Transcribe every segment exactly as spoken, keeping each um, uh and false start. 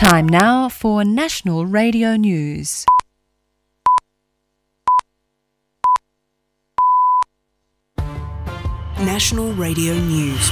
Time now for National Radio News. National Radio News.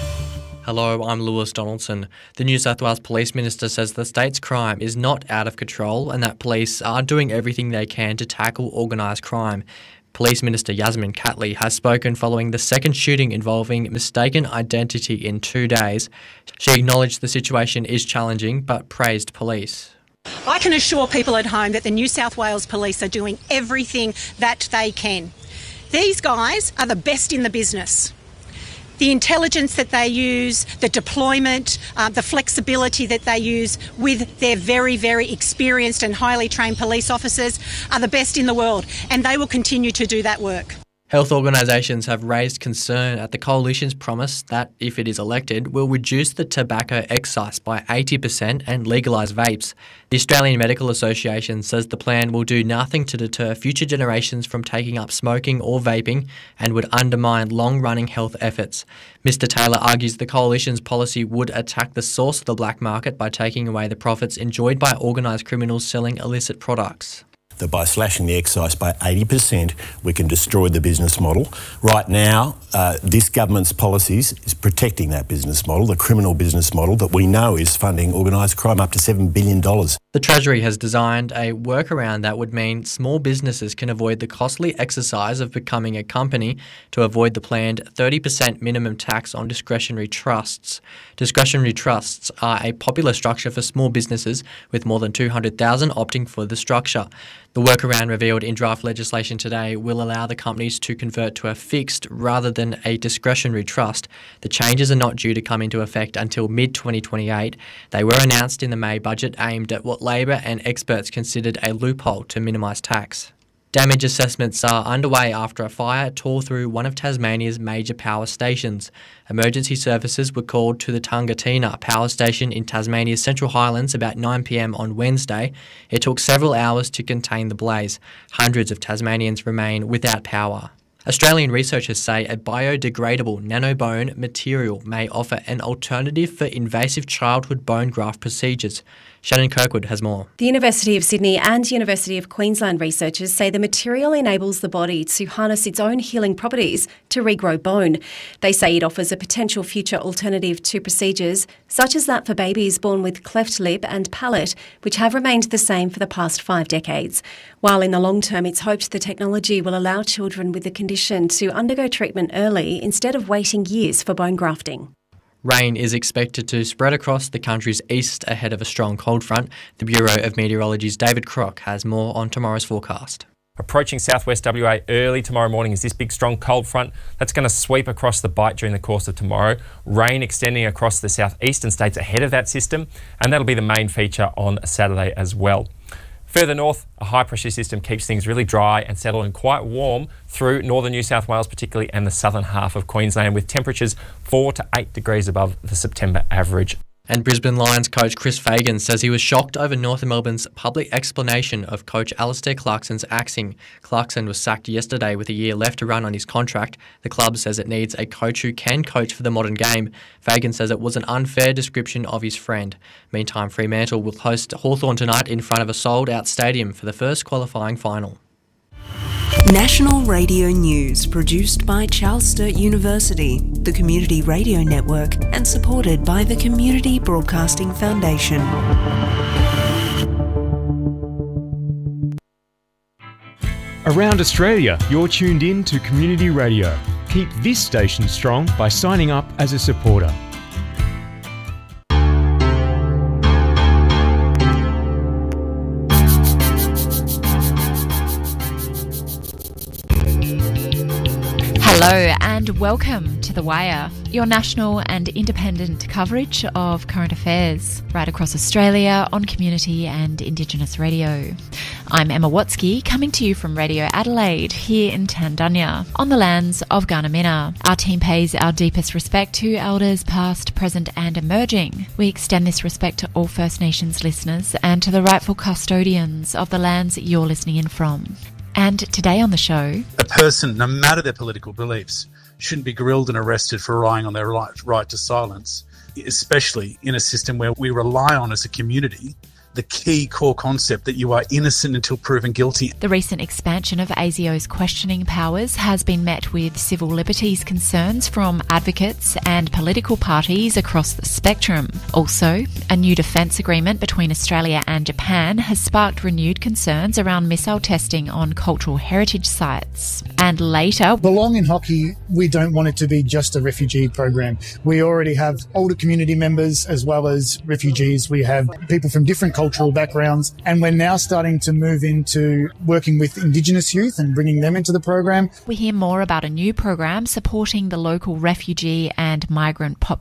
Hello, I'm Lewis Donaldson. The New South Wales Police Minister says the state's crime is not out of control and that police are doing everything they can to tackle organised crime. Police Minister Yasmin Catley has spoken following the second shooting involving mistaken identity in two days. She acknowledged the situation is challenging but praised police. I can assure people at home that the New South Wales Police are doing everything that they can. These guys are the best in the business. The intelligence that they use, the deployment, uh, the flexibility that they use with their very, very experienced and highly trained police officers are the best in the world, and they will continue to do that work. Health organisations have raised concern at the Coalition's promise that, if it is elected, will reduce the tobacco excise by eighty percent and legalise vapes. The Australian Medical Association says the plan will do nothing to deter future generations from taking up smoking or vaping and would undermine long-running health efforts. Mister Taylor argues the Coalition's policy would attack the source of the black market by taking away the profits enjoyed by organised criminals selling illicit products. That by slashing the excise by eighty percent, we can destroy the business model. Right now, uh, this government's policies is protecting that business model, the criminal business model that we know is funding organised crime up to seven billion dollars. The Treasury has designed a workaround that would mean small businesses can avoid the costly exercise of becoming a company to avoid the planned thirty percent minimum tax on discretionary trusts. Discretionary trusts are a popular structure for small businesses, with more than two hundred thousand opting for the structure. The workaround revealed in draft legislation today will allow the companies to convert to a fixed rather than a discretionary trust. The changes are not due to come into effect until mid twenty twenty-eight. They were announced in the May budget, aimed at what Labor and experts considered a loophole to minimise tax. Damage assessments are underway after a fire tore through one of Tasmania's major power stations. Emergency services were called to the Tungatina power station in Tasmania's Central Highlands about nine p m on Wednesday. It took several hours to contain the blaze. Hundreds of Tasmanians remain without power. Australian researchers say a biodegradable nanobone material may offer an alternative for invasive childhood bone graft procedures. Shannon Kirkwood has more. The University of Sydney and University of Queensland researchers say the material enables the body to harness its own healing properties to regrow bone. They say it offers a potential future alternative to procedures such as that for babies born with cleft lip and palate, which have remained the same for the past five decades. While in the long term, it's hoped the technology will allow children with the condition to undergo treatment early instead of waiting years for bone grafting. Rain is expected to spread across the country's east ahead of a strong cold front. The Bureau of Meteorology's David Crock has more on tomorrow's forecast. Approaching southwest W A early tomorrow morning is this big strong cold front that's going to sweep across the Bight during the course of tomorrow. Rain extending across the southeastern states ahead of that system, and that'll be the main feature on Saturday as well. Further north, a high-pressure system keeps things really dry and settled and quite warm through northern New South Wales particularly and the southern half of Queensland, with temperatures four to eight degrees above the September average. And Brisbane Lions coach Chris Fagan says he was shocked over North Melbourne's public explanation of coach Alistair Clarkson's axing. Clarkson was sacked yesterday with a year left to run on his contract. The club says it needs a coach who can coach for the modern game. Fagan says it was an unfair description of his friend. Meantime, Fremantle will host Hawthorn tonight in front of a sold-out stadium for the first qualifying final. National Radio News, produced by Charles Sturt University, the Community Radio Network, and supported by the Community Broadcasting Foundation. Around Australia, you're tuned in to Community Radio. Keep this station strong by signing up as a supporter. Hello and welcome to The Wire, your national and independent coverage of current affairs right across Australia on community and Indigenous radio. I'm Emma Watsky, coming to you from Radio Adelaide here in Tandunya on the lands of Gunamina. Our team pays our deepest respect to elders past, present and emerging. We extend this respect to all First Nations listeners and to the rightful custodians of the lands you're listening in from. And today on the show, a person, no matter their political beliefs, shouldn't be grilled and arrested for relying on their right, right to silence especially in a system where we rely on as a community the key core concept that you are innocent until proven guilty. The recent expansion of A S I O's questioning powers has been met with civil liberties concerns from advocates and political parties across the spectrum. Also, a new defence agreement between Australia and Japan has sparked renewed concerns around missile testing on cultural heritage sites. And later, Belong in Hockey, we don't want it to be just a refugee program. We already have older community members as well as refugees. We have people from different cultural backgrounds, and we're now starting to move into working with Indigenous youth and bringing them into the program. we hear more about a new program supporting the local refugee and migrant population